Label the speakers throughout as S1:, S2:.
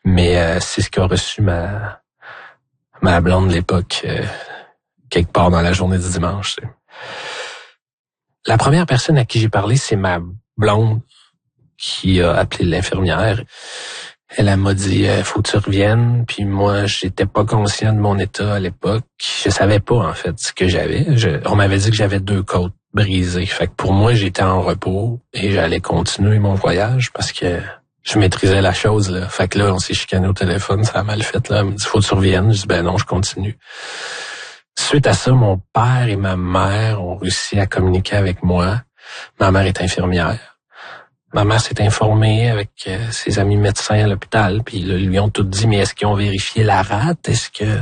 S1: Mais c'est ce qu'a reçu ma blonde de l'époque, quelque part dans la journée du dimanche. T'sais. La première personne à qui j'ai parlé, c'est ma blonde qui a appelé l'infirmière. Elle m'a dit faut que tu reviennes. Puis moi, j'étais pas conscient de mon état à l'époque. Je savais pas en fait ce que j'avais. On m'avait dit que j'avais 2 côtes brisées. Fait que pour moi, j'étais en repos et j'allais continuer mon voyage parce que je maîtrisais la chose là. Fait que là, on s'est chicané au téléphone, ça a mal fait là. Elle me dit faut que tu reviennes. Je dis ben non, je continue. Suite à ça, mon père et ma mère ont réussi à communiquer avec moi. Ma mère est infirmière. Ma mère s'est informée avec ses amis médecins à l'hôpital, puis là, lui ont tout dit, mais est-ce qu'ils ont vérifié la rate? Est-ce que...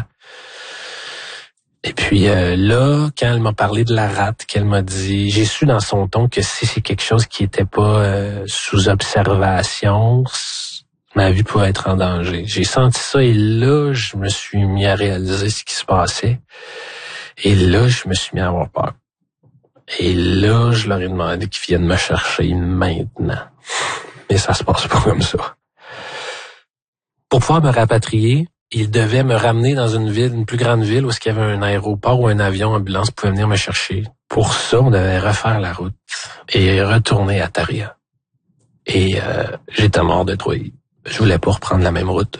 S1: Et puis là, quand elle m'a parlé de la rate, qu'elle m'a dit, j'ai su dans son ton que si c'est quelque chose qui était pas sous observation, ma vie pouvait être en danger. J'ai senti ça et là, je me suis mis à réaliser ce qui se passait. Et là, je me suis mis à avoir peur. Et là, je leur ai demandé qu'ils viennent me chercher maintenant. Mais ça se passe pas comme ça. Pour pouvoir me rapatrier, ils devaient me ramener dans une plus grande ville où il y avait un aéroport ou un avion, ambulance pouvait venir me chercher. Pour ça, on devait refaire la route et retourner à Taria. Et j'étais mort de trouille. Je voulais pas reprendre la même route.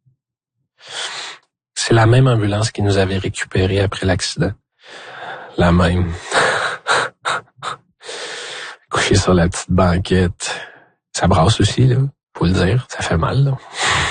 S1: C'est la même ambulance qui nous avait récupérés après l'accident. La même. Couché sur la petite banquette. Ça brasse aussi, là. Faut le dire. Ça fait mal, là.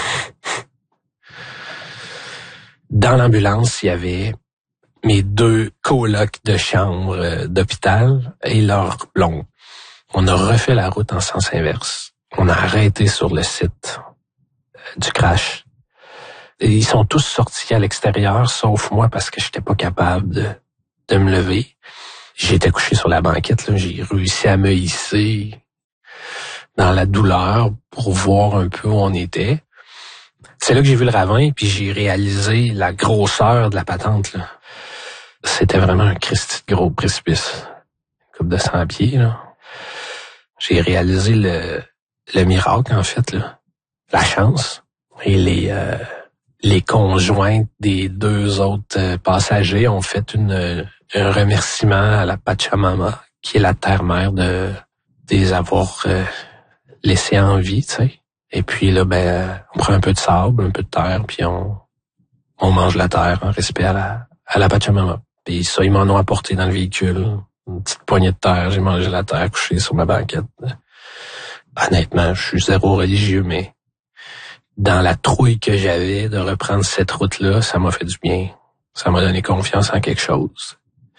S1: Dans l'ambulance, il y avait mes 2 colocs de chambre d'hôpital et leur blonde. On a refait la route en sens inverse. On a arrêté sur le site du crash. Et ils sont tous sortis à l'extérieur, sauf moi, parce que j'étais pas capable de me lever. J'étais couché sur la banquette, là. J'ai réussi à me hisser dans la douleur pour voir un peu où on était. C'est là que j'ai vu le ravin, puis j'ai réalisé la grosseur de la patente, là. C'était vraiment un Christi de gros précipice. Une couple de 100 pieds, là. J'ai réalisé le miracle, en fait, là. La chance. Et les conjointes des 2 autres passagers ont fait un remerciement à la Pachamama, qui est la terre-mère de les avoir laissés en vie, tu sais. Et puis là, on prend un peu de sable, un peu de terre, puis on mange la terre en respect à la Pachamama. Puis ça, ils m'en ont apporté dans le véhicule. Une petite poignée de terre, j'ai mangé la terre couché sur ma banquette. Honnêtement, je suis 0 religieux, mais dans la trouille que j'avais de reprendre cette route-là, ça m'a fait du bien. Ça m'a donné confiance en quelque chose.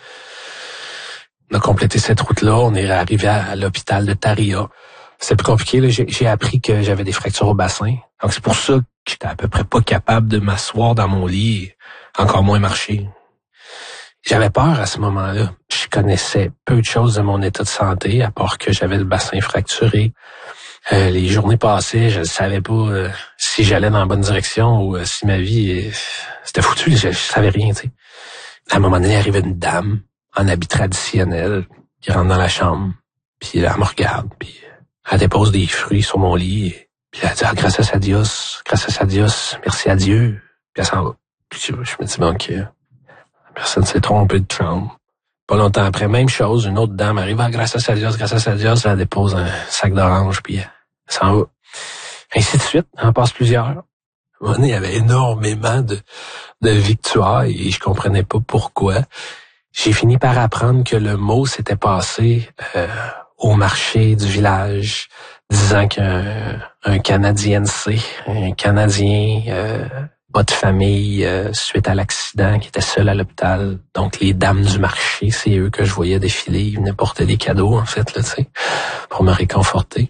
S1: On a complété cette route-là, on est arrivé à l'hôpital de Taria. C'est plus compliqué, là. J'ai appris que j'avais des fractures au bassin. Donc c'est pour ça que j'étais à peu près pas capable de m'asseoir dans mon lit, encore moins marcher. J'avais peur à ce moment-là. Je connaissais peu de choses de mon état de santé, à part que j'avais le bassin fracturé. Les journées passaient, je ne savais pas si j'allais dans la bonne direction ou si ma vie c'était foutu. Je savais rien, tu sais. À un moment donné, arrivait une dame en habit traditionnel qui rentre dans la chambre, puis elle me regarde, puis elle dépose des fruits sur mon lit, puis elle dit gracias a Dios, merci à Dieu, puis elle s'en va. Puis je me dis bon, ok, la personne s'est trompée de chambre. Pas longtemps après, même chose, une autre dame arrive, gracias a Dios, elle dépose un sac d'orange, puis elle s'en va. Ainsi de suite, on en passe plusieurs. À un moment donné, il y avait énormément de victoires et je comprenais pas pourquoi. J'ai fini par apprendre que le mot s'était passé au marché du village, disant qu'un Canadiense, un Canadien pas de famille suite à l'accident, qui était seul à l'hôpital. Donc les dames du marché, c'est eux que je voyais défiler. Ils venaient porter des cadeaux, en fait, là, tu sais, pour me réconforter.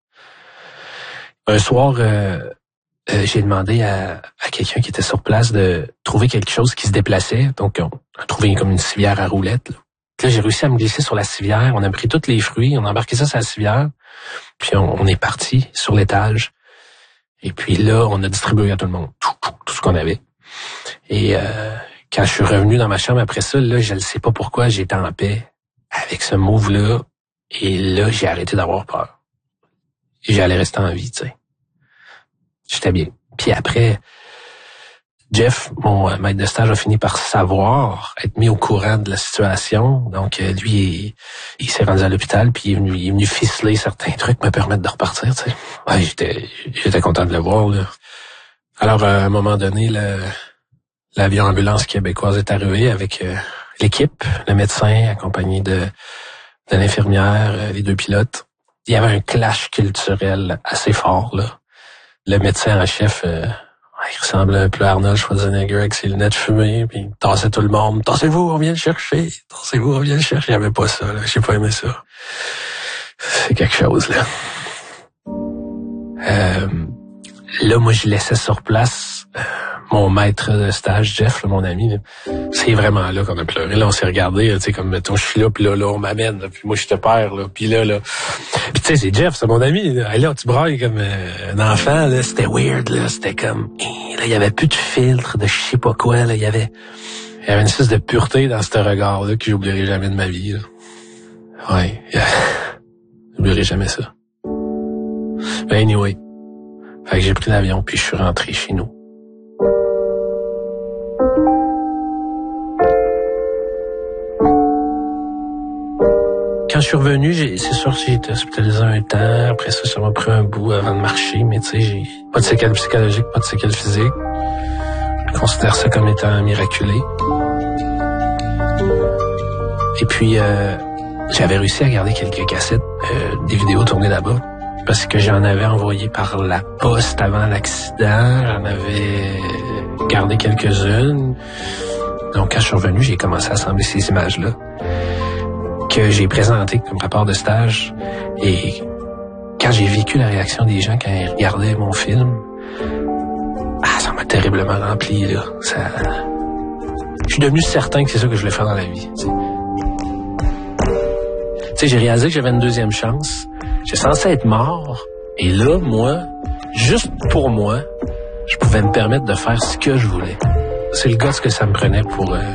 S1: Un soir, j'ai demandé à quelqu'un qui était sur place de trouver quelque chose qui se déplaçait. Donc, on a trouvé comme une civière à roulettes. Là, j'ai réussi à me glisser sur la civière. On a pris tous les fruits, on a embarqué ça sur la civière. Puis, on est parti sur l'étage. Et puis là, on a distribué à tout le monde tout ce qu'on avait. Et quand je suis revenu dans ma chambre après ça, là, je ne sais pas pourquoi, j'étais en paix avec ce move-là. Et là, j'ai arrêté d'avoir peur. J'allais rester en vie, tu sais. J'étais bien. Puis après, Jeff, mon maître de stage, a fini par savoir, être mis au courant de la situation. Donc, lui, il s'est rendu à l'hôpital, puis il est venu ficeler certains trucs, me permettre de repartir, tu sais. Ouais, j'étais content de le voir, là. Alors, à un moment donné, l'avion ambulance québécoise est arrivé avec l'équipe, le médecin, accompagné de l'infirmière, les 2 pilotes. Il y avait un clash culturel assez fort, là. Le médecin en chef... il ressemblait un peu à Arnold Schwarzenegger avec ses lunettes fumées, puis il tassait tout le monde. « Tassez-vous, on vient le chercher! Tassez-vous, on vient le chercher! » J'aimais pas ça, là. J'ai pas aimé ça. C'est quelque chose, là. Là, moi, je laissais sur place mon maître de stage, Jeff, là, mon ami. Là. C'est vraiment là qu'on a pleuré. Là, on s'est regardé, tu sais, comme, mettons, je suis là, puis là, on m'amène, là, puis moi, je te perds, là, puis là. Puis tu sais, c'est Jeff, c'est mon ami. Là, tu brailles comme un enfant, là. C'était weird, là. C'était comme... Là, il y avait plus de filtre, de je sais pas quoi, là. Il y avait une espèce de pureté dans ce regard-là que j'oublierai jamais de ma vie, là. Ouais. J'oublierai jamais ça. Ben, anyway. Fait que j'ai pris l'avion, puis je suis rentré chez nous. Quand je suis revenu, c'est sûr que j'ai été hospitalisé un temps. Après ça m'a pris un bout avant de marcher. Mais tu sais, j'ai pas de séquelles psychologiques, pas de séquelles physiques. Je considère ça comme étant miraculé. Et puis, j'avais réussi à garder quelques cassettes, des vidéos tournées là-bas. Parce que j'en avais envoyé par la poste avant l'accident. J'en avais gardé quelques-unes. Donc, quand je suis revenu, j'ai commencé à assembler ces images-là que j'ai présentées comme rapport de stage. Et quand j'ai vécu la réaction des gens quand ils regardaient mon film, ça m'a terriblement rempli, là. Je suis devenu certain que c'est ça que je voulais faire dans la vie. Tu sais, j'ai réalisé que j'avais une deuxième chance. J'étais censé être mort. Et là, moi, juste pour moi, je pouvais me permettre de faire ce que je voulais. C'est le gars ce que ça me prenait pour